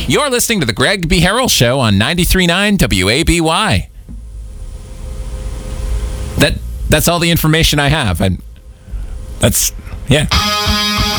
You're listening to the Greg B. Harrell Show on 93.9 WABY. That's all the information I have. Yeah.